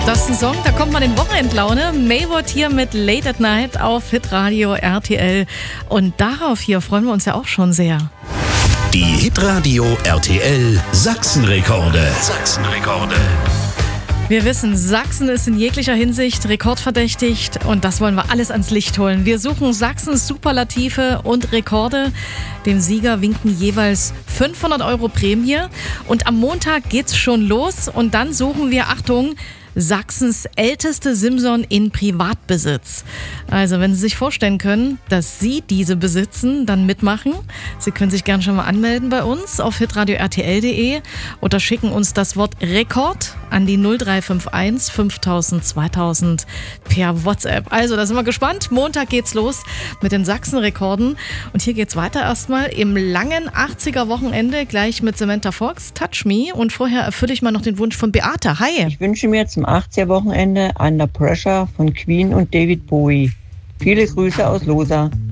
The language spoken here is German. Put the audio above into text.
Das ist ein Song, da kommt man in Wochenendlaune. Mayward hier mit Late at Night auf Hitradio RTL. Und darauf hier freuen wir uns ja auch schon sehr. Die Hitradio RTL Sachsenrekorde. Sachsenrekorde. Wir wissen, Sachsen ist in jeglicher Hinsicht rekordverdächtigt und das wollen wir alles ans Licht holen. Wir suchen Sachsens Superlative und Rekorde. Dem Sieger winken jeweils 500 € Prämie. Und am Montag geht's schon los und dann suchen wir, Achtung, Sachsens älteste Simson in Privatbesitz. Also wenn Sie sich vorstellen können, dass Sie diese besitzen, dann mitmachen. Sie können sich gerne schon mal anmelden bei uns auf hitradio-rtl.de oder schicken uns das Wort Rekord an die 0351 5000 2000 per WhatsApp. Also da sind wir gespannt. Montag geht's los mit den Sachsen-Rekorden. Und hier geht's weiter erstmal im langen 80er-Wochenende gleich mit Samantha Fox, Touch Me. Und vorher erfülle ich mal noch den Wunsch von Beate. Hi. Ich wünsche mir zum 80er-Wochenende Under Pressure von Queen und David Bowie. Viele Grüße aus Losa.